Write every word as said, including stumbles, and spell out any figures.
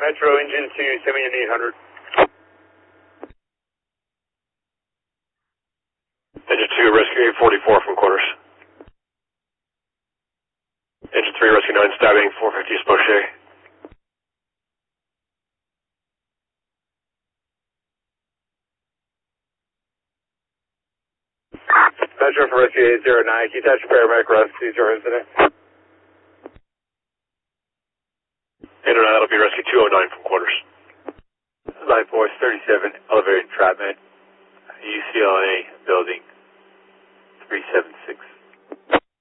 Metro engine to send me an eight hundred. Engine two, rescue eight forty-four from quarters. Engine three, rescue nine, stabbing four fifty Spochet. Metro for rescue eight zero nine, can you touch paramedic rescue zero incident? eight oh nine, that'll be rescue two oh nine from quarters. Life Force thirty-seven, elevator entrapment, U C L A building three seven six.